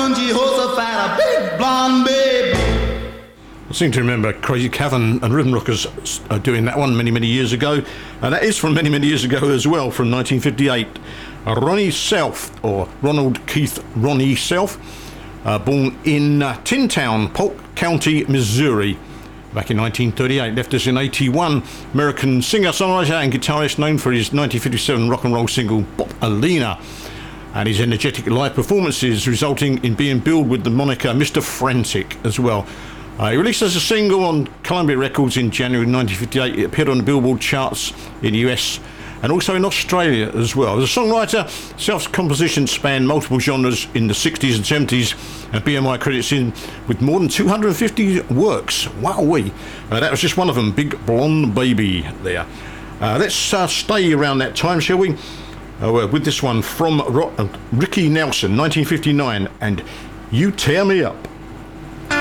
on Jehoshaphat, a big blonde baby. I seem to remember Crazy Cavern and Rhythm Rockers doing that one many, many years ago. And that is from many, many years ago as well, from 1958. Ronnie Self, or Ronald Keith Ronnie Self, born in Tin Town, Polk County, Missouri, back in 1938. Left us in 81. American singer, songwriter and guitarist, known for his 1957 rock and roll single Bop Alina, and his energetic live performances resulting in being billed with the moniker Mr. Frantic as well. He released as a single on Columbia Records in January 1958. It appeared on the Billboard charts in the US and also in Australia as well. As a songwriter, Self's compositions span multiple genres in the 60s and 70s, and BMI credits him with more than 250 works. Wowee! That was just one of them, Big Blonde Baby there. Let's stay around that time, shall we? With this one from Ricky Nelson, 1959, and You Tear Me Up.